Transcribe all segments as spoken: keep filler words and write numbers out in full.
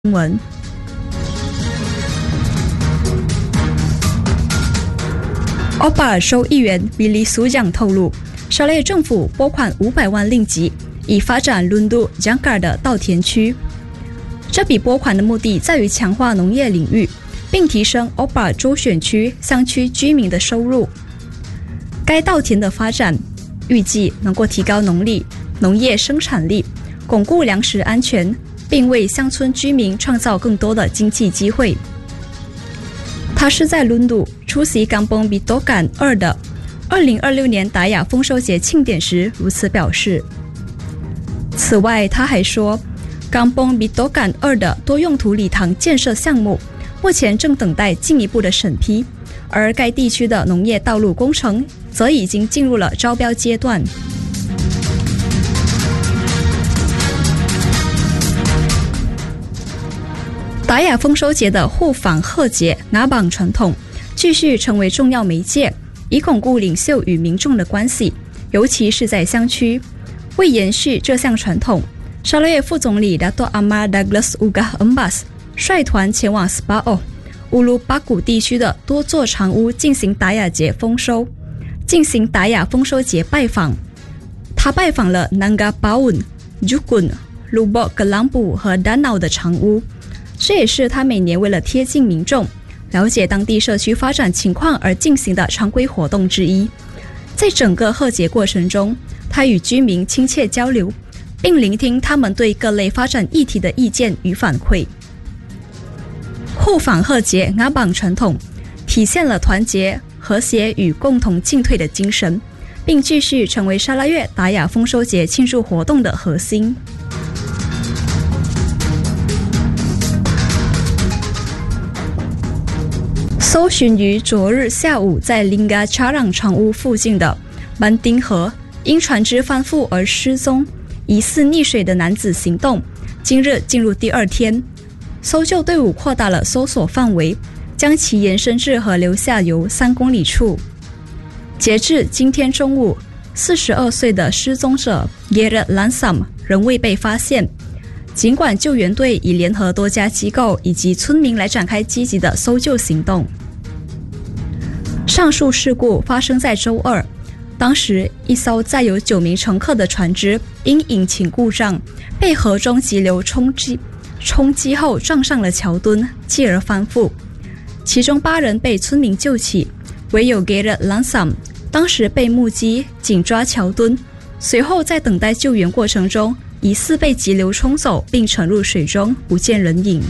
新闻。奥巴尔州议员比利苏奖透露，沙勒政府拨款五百万令吉，以发展伦都江嘎尔的稻田区。这笔拨款的目的在于强化农业领域，并提升奥巴尔州选区乡区居民的收入。该稻田的发展预计能够提高农力、农业生产力，巩固粮食安全，并为乡村居民创造更多的经济机会。他是在伦敦出席冈崩比多杆二的二零二六年达雅丰收节庆典时如此表示。此外，他还说，冈崩比多杆二的多用途礼堂建设项目目前正等待进一步的审批，而该地区的农业道路工程则已经进入了招标阶段。达雅丰收节的互访贺节拿榜传统继续成为重要媒介，以巩固领袖与民众的关系，尤其是在乡区。为延续这项传统，沙勒越副总理 Dato' Amar Douglas Ugah Embas 率团前往 Sebao、乌鲁巴古地区的多座长屋进行达雅节丰收，进行达雅丰收节拜访。他拜访了 Nangga Paun、Jukun、Lubok Kelambu 和 Danau 的长屋。这也是他每年为了贴近民众、了解当地社区发展情况而进行的常规活动之一。在整个贺节过程中，他与居民亲切交流，并聆听他们对各类发展议题的意见与反馈。互访贺节阿榜传统体现了团结、和谐与共同进退的精神，并继续成为沙拉越达雅丰收节庆祝活动的核心。搜寻于昨日下午在林嘎查朗长屋附近的班丁河因船只翻覆而失踪、疑似溺水的男子行动，今日进入第二天，搜救队伍扩大了搜索范围，将其延伸至河流下游三公里处。截至今天中午，四十二岁的失踪者 Gerard Lansam 仍未被发现。尽管救援队已联合多家机构以及村民来展开积极的搜救行动。上述事故发生在周二，当时一艘载有九名乘客的船只因引擎故障被河中急流冲击，冲击后撞上了桥墩，继而翻覆。其中八人被村民救起，唯有 Gerard Lansam 当时被目击紧抓桥墩，随后在等待救援过程中疑似被急流冲走并沉入水中，不见人影。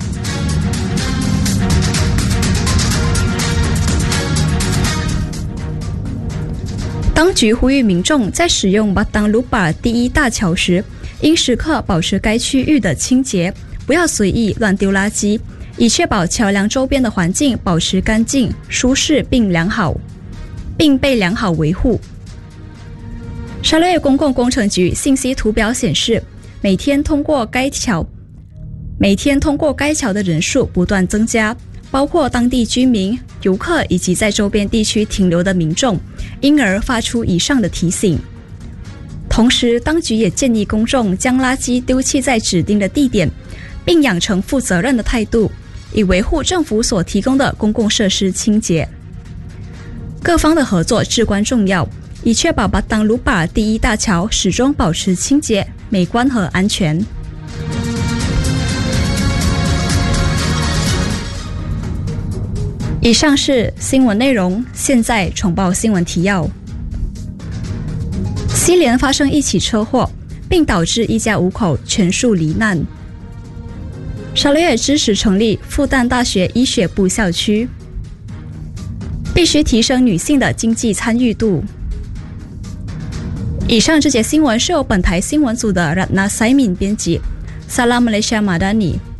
当局呼吁民众在使用巴当鲁巴第一大桥时，应时刻保持该区域的清洁，不要随意乱丢垃圾，以确保桥梁周边的环境保持干净、舒适并良好，并被良好维护。沙勒越公共工程局信息图表显示，每天通过该桥每天通过该桥的人数不断增加，包括当地居民、游客以及在周边地区停留的民众，因而发出以上的提醒。同时，当局也建议公众将垃圾丢弃在指定的地点，并养成负责任的态度，以维护政府所提供的公共设施清洁。各方的合作至关重要，以确保巴当鲁巴第一大桥始终保持清洁、美观和安全。以上是新闻内容，现在重报新闻提要。西联发生一起车祸，并导致一家五口全数罹难。沙勒越支持成立复旦大学医学部校区。必须提升女性的经济参与度。以上这节新闻是由本台新闻组的 Ratna Saimin 编辑。Salam Malaysia Madani。